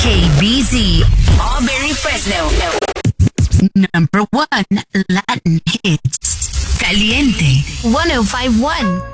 KBZ, Auberry Fresno. Number 1 Latin hits. Caliente 1051.